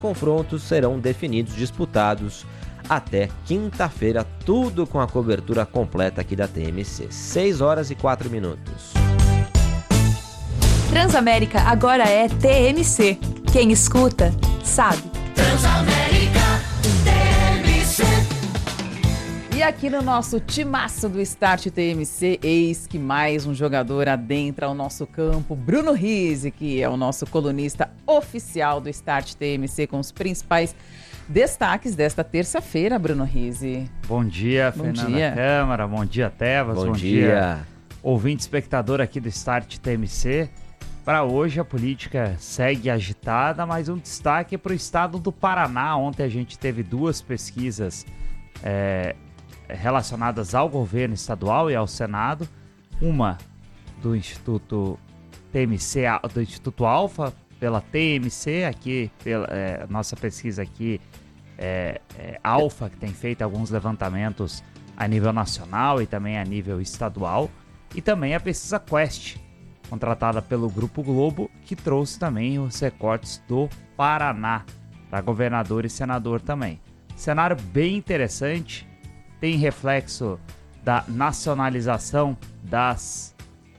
confrontos serão definidos, disputados até quinta-feira, tudo com a cobertura completa aqui da TMC. 6h04. Transamérica agora é TMC. Quem escuta, sabe. Transamérica TMC. E aqui no nosso timaço do Start TMC, eis que mais um jogador adentra o nosso campo, Bruno Rizzi, que é o nosso colunista oficial do Start TMC, com os principais destaques desta terça-feira, Bruno Rizzi. Bom dia, Fernanda Câmara, bom dia, Tebas, bom dia, ouvinte espectador aqui do Start TMC. Para hoje a política segue agitada, mas um destaque para o estado do Paraná. Ontem a gente teve duas pesquisas relacionadas ao governo estadual e ao Senado. Uma do Instituto TMC, do Instituto Alfa, pela TMC, aqui, pela nossa pesquisa aqui Alfa, que tem feito alguns levantamentos a nível nacional e também a nível estadual. E também a pesquisa Quest, contratada pelo Grupo Globo, que trouxe também os recortes do Paraná, para governador e senador também. Cenário bem interessante, tem reflexo da nacionalização das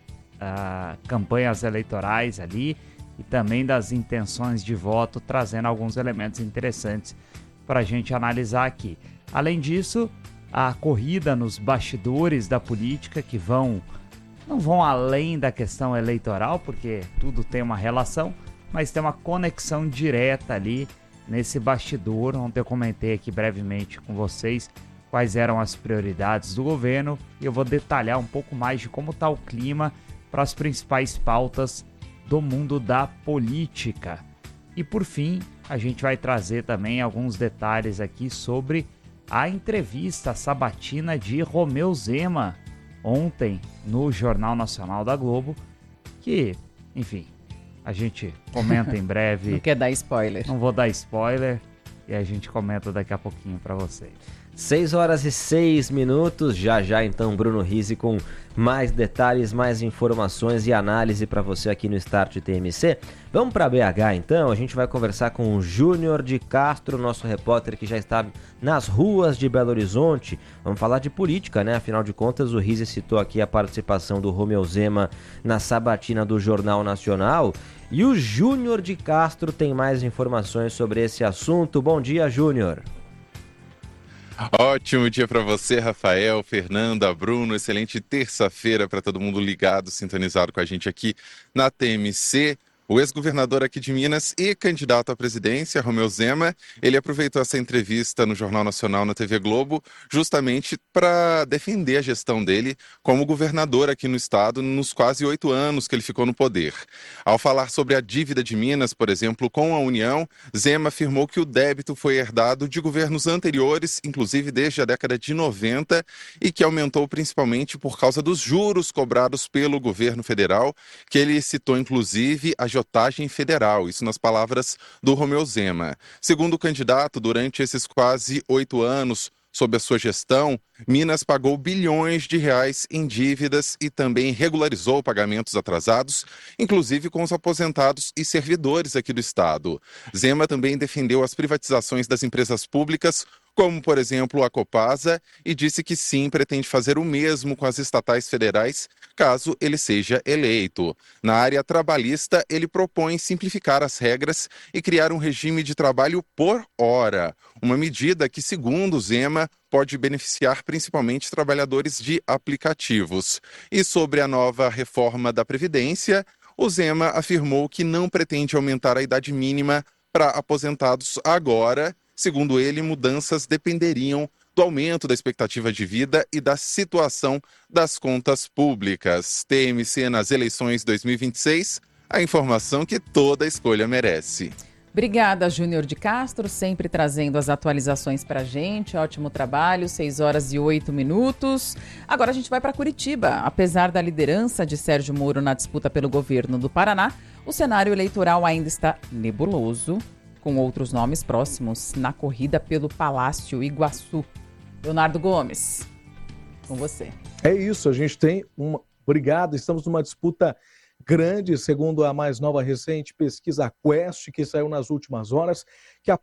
campanhas eleitorais ali e também das intenções de voto, trazendo alguns elementos interessantes para a gente analisar aqui. Além disso, a corrida nos bastidores da política, que não vão além da questão eleitoral, porque tudo tem uma relação, mas tem uma conexão direta ali nesse bastidor. Ontem eu comentei aqui brevemente com vocês quais eram as prioridades do governo e eu vou detalhar um pouco mais de como está o clima para as principais pautas do mundo da política. E por fim, a gente vai trazer também alguns detalhes aqui sobre a entrevista sabatina de Romeu Zema ontem no Jornal Nacional da Globo, que, enfim, a gente comenta em breve. Não quer dar spoiler. Não vou dar spoiler e a gente comenta daqui a pouquinho para vocês. 6h06, já então Bruno Rizzi com mais detalhes, mais informações e análise para você aqui no Start TMC. Vamos para BH então, a gente vai conversar com o Júnior de Castro, nosso repórter que já está nas ruas de Belo Horizonte. Vamos falar de política, né? Afinal de contas, o Rizzi citou aqui a participação do Romeu Zema na sabatina do Jornal Nacional. E o Júnior de Castro tem mais informações sobre esse assunto. Bom dia, Júnior. Ótimo dia para você, Rafael, Fernanda, Bruno. Excelente terça-feira para todo mundo ligado, sintonizado com a gente aqui na TMC. O ex-governador aqui de Minas e candidato à presidência, Romeu Zema, ele aproveitou essa entrevista no Jornal Nacional, na TV Globo, justamente para defender a gestão dele como governador aqui no estado nos quase 8 anos que ele ficou no poder. Ao falar sobre a dívida de Minas, por exemplo, com a União, Zema afirmou que o débito foi herdado de governos anteriores, inclusive desde a década de 90, e que aumentou principalmente por causa dos juros cobrados pelo governo federal, que ele citou inclusive a agiotagem federal, isso nas palavras do Romeu Zema. Segundo o candidato, durante esses quase 8 anos, sob a sua gestão, Minas pagou bilhões de reais em dívidas e também regularizou pagamentos atrasados, inclusive com os aposentados e servidores aqui do estado. Zema também defendeu as privatizações das empresas públicas, como, por exemplo, a Copasa, e disse que sim, pretende fazer o mesmo com as estatais federais, caso ele seja eleito. Na área trabalhista, ele propõe simplificar as regras e criar um regime de trabalho por hora, uma medida que, segundo Zema, pode beneficiar principalmente trabalhadores de aplicativos. E sobre a nova reforma da Previdência, o Zema afirmou que não pretende aumentar a idade mínima para aposentados agora. Segundo ele, mudanças dependeriam do aumento da expectativa de vida e da situação das contas públicas. TMC nas eleições 2026, a informação que toda escolha merece. Obrigada, Júnior de Castro, sempre trazendo as atualizações para a gente. Ótimo trabalho, 6h08. Agora a gente vai para Curitiba. Apesar da liderança de Sérgio Moro na disputa pelo governo do Paraná, o cenário eleitoral ainda está nebuloso, com outros nomes próximos na corrida pelo Palácio Iguaçu. Leonardo Gomes, com você. É isso, a gente tem uma... Obrigado, estamos numa disputa grande, segundo a mais nova recente pesquisa Quest, que saiu nas últimas horas, que